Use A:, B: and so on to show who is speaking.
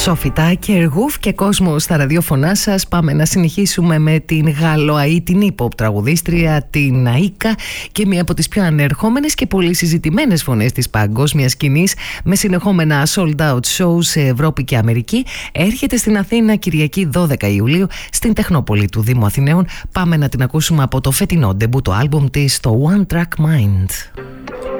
A: Σοφιτά και Εργούφ και κόσμο στα ραδιόφωνά σας. Πάμε να συνεχίσουμε με την Γαλλοαή, την hip-hop τραγουδίστρια, την Αΐκα, και μία από τις πιο ανερχόμενες και πολύ συζητημένες φωνές της παγκόσμιας σκηνής, με συνεχόμενα sold out shows σε Ευρώπη και Αμερική. Έρχεται στην Αθήνα Κυριακή 12 Ιουλίου στην Τεχνόπολη του Δήμου Αθηναίων. Πάμε να την ακούσουμε από το φετινό ντεμπούτο άλμπουμ της, το One Track Mind.